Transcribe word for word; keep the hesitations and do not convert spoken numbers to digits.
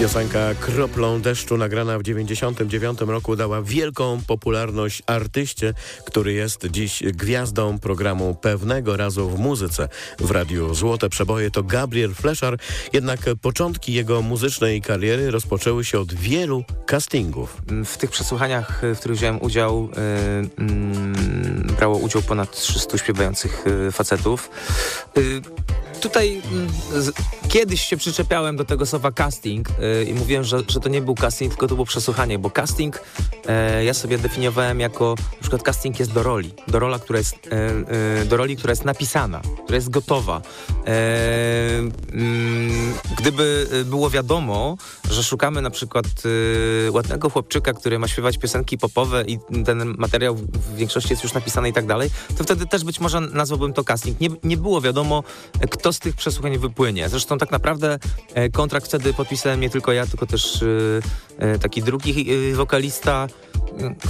Piosenka Kroplą deszczu, nagrana w dziewięćdziesiątym dziewiątym roku, dała wielką popularność artyście, który jest dziś gwiazdą programu Pewnego Razu w Muzyce w Radiu Złote Przeboje. To Gabriel Fleszar, jednak początki jego muzycznej kariery rozpoczęły się od wielu castingów. W tych przesłuchaniach, w których wziąłem udział, yy, yy, brało udział ponad trzystu śpiewających yy, facetów. Yy, Tutaj z, kiedyś się przyczepiałem do tego słowa casting yy, i mówiłem, że, że to nie był casting, tylko to było przesłuchanie, bo casting yy, ja sobie definiowałem jako, na przykład casting jest do roli, do, rola, która jest, yy, yy, do roli, która jest napisana, która jest gotowa. Yy, yy, gdyby było wiadomo, że szukamy na przykład yy, ładnego chłopczyka, który ma śpiewać piosenki popowe i ten materiał w większości jest już napisany i tak dalej, to wtedy też być może nazwałbym to casting. Nie, nie było wiadomo, kto z tych przesłuchań wypłynie. Zresztą tak naprawdę e, kontrakt wtedy podpisałem nie tylko ja, tylko też e, e, taki drugi e, wokalista,